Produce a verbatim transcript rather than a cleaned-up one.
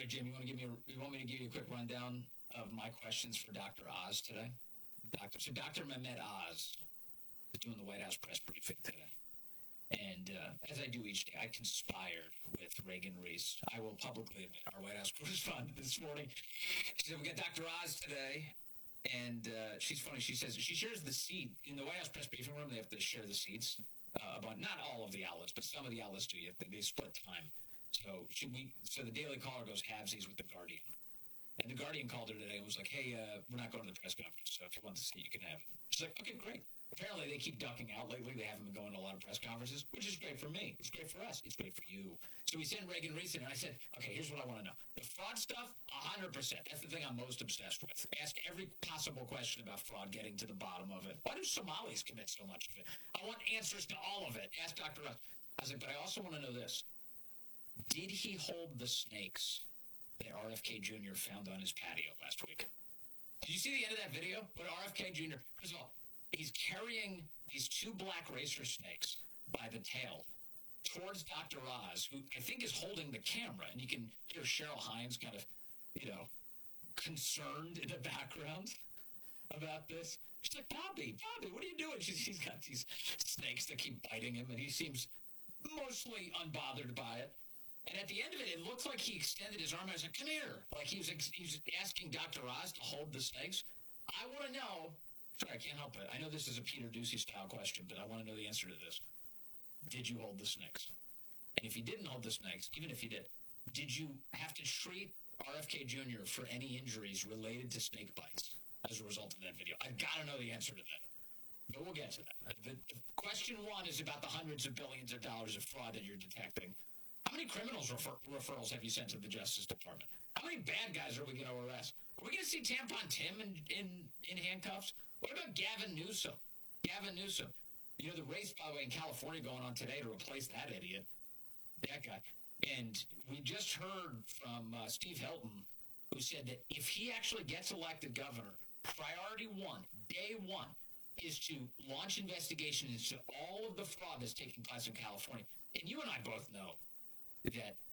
right, Jim, you want to give me a, you want me to give you a quick rundown of my questions for Doctor Oz today? Doctor, so Doctor Mehmet Oz is doing the White House press briefing today. And uh, as I do each day, I conspired with Reagan Reese. I will publicly admit, our White House correspondent this morning. She said, we got Doctor Oz today. And uh, she's funny. She says she shares the seat. In the White House press briefing room, they have to share the seats. Uh, about not all of the outlets, but some of the outlets do. You have to, they split time. So should we? So the Daily Caller goes halvesies with the Guardian. And the Guardian called her today and was like, hey, uh, we're not going to the press conference, so if you want the seat, you can have it. She's like, okay, great. Apparently, they keep ducking out lately. They haven't been going to a lot of press conferences, which is great for me. It's great for us. It's great for you. So we sent Reagan Reese in, and I said, okay, here's what I want to know. The fraud stuff, one hundred percent. That's the thing I'm most obsessed with. Ask every possible question about fraud, getting to the bottom of it. Why do Somalis commit so much of it? I want answers to all of it. Ask Doctor Russ. I was like, but I also want to know this. Did he hold the snakes that R F K Junior found on his patio last week? Did you see the end of that video? When R F K Junior, first of all, he's carrying these two black racer snakes by the tail towards Doctor Oz, who I think is holding the camera. And you can hear Cheryl Hines kind of, you know, concerned in the background about this. She's like, Bobby, Bobby, what are you doing? She's, he's got these snakes that keep biting him, and he seems mostly unbothered by it. And at the end of it, it looks like he extended his arm. I was like, come here. Like he was, he was asking Doctor Oz to hold the snakes. I want to know. Sorry, I can't help it. I know this is a Peter Ducey-style question, but I want to know the answer to this. Did you hold the snakes? And if you didn't hold the snakes, even if you did, did you have to treat R F K Junior for any injuries related to snake bites as a result of that video? I've got to know the answer to that. But we'll get to that. The, the question one is about the hundreds of billions of dollars of fraud that you're detecting. How many criminals refer- referrals have you sent to the Justice Department? How many bad guys are we going to arrest? Are we going to see Tampon Tim in, in, in handcuffs? What about Gavin Newsom? Gavin Newsom. You know, the race, by the way, in California going on today to replace that idiot, that guy. And we just heard from uh, Steve Helton, who said that if he actually gets elected governor, priority one, day one, is to launch investigations into all of the fraud that's taking place in California. And you and I both know that